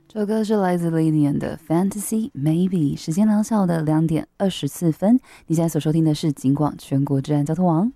这首歌是来自 Lilian 的 Fantasy Maybe。 时间良晓的2点24分，你现在所收听的是警广全国治安交通网。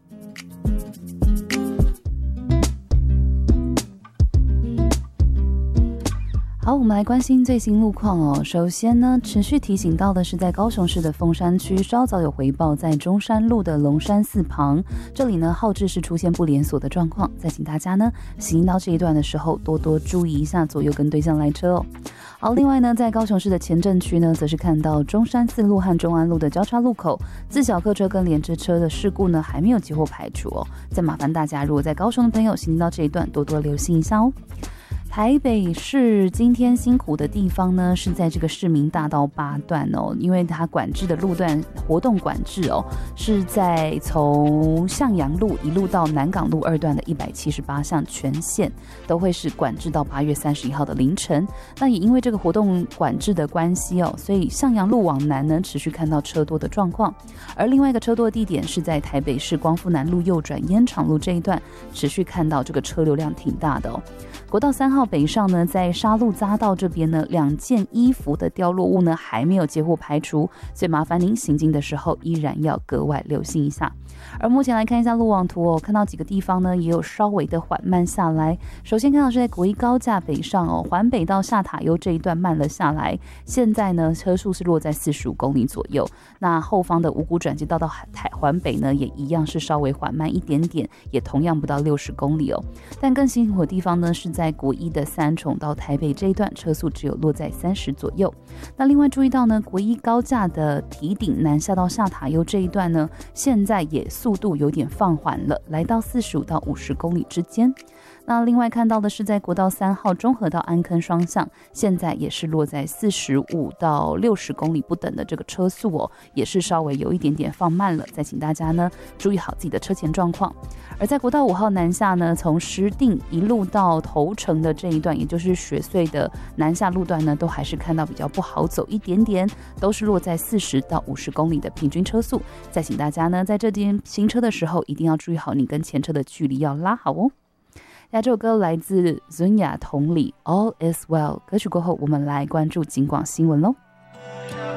好，我们来关心最新路况哦。首先呢，持续提醒到的是在高雄市的凤山区，稍早有回报，在中山路的龙山寺旁，这里呢号志是出现不连锁的状况，再请大家呢行到这一段的时候，多多注意一下左右跟对向来车哦。好，另外呢，在高雄市的前镇区呢，则是看到中山四路和中安路的交叉路口，自小客车跟连接车的事故呢还没有接获排除哦。再麻烦大家，如果在高雄的朋友行到这一段，多多留心一下哦。台北市今天辛苦的地方呢，是在这个市民大道8段哦，因为它管制的路段活动管制哦，是在从向阳路一路到南港路2段的178项全线都会是管制到8月31号的凌晨。那也因为这个活动管制的关系哦，所以向阳路往南呢持续看到车多的状况，而另外一个车多的地点是在台北市光复南路右转烟厂路这一段，持续看到这个车流量挺大的哦。国道3号北上呢，在沙鹿匝道这边呢，2件衣服的掉落物呢还没有接获排除，所以麻烦您行进的时候依然要格外留心一下。而目前来看一下路网图哦，看到几个地方呢也有稍微的缓慢下来。首先看到是在国一高架北上哦，环北到下塔悠这一段慢了下来，现在呢车速是落在45公里左右。那后方的五股转接道到环北呢也一样是稍微缓慢一点点，也同样不到60公里哦。但更辛苦的地方呢是在国一的三重到台北这一段，车速只有落在30左右。那另外注意到呢，国一高架的堤顶南下到下塔悠这一段呢，现在也速度有点放缓了，来到45到50公里之间。那另外看到的是在国道3号中和到安坑双向，现在也是落在45到60公里不等的这个车速哦，也是稍微有一点点放慢了，再请大家呢注意好自己的车前状况。而在国道5号南下呢，从石碇一路到头城的这一段，也就是雪隧的南下路段呢，都还是看到比较不好走一点点，都是落在40到50公里的平均车速。再请大家呢在这边行车的时候，一定要注意好你跟前车的距离要拉好哦。这首歌来自尊雅同理 All is well， 歌曲过后我们来关注警广新闻咯。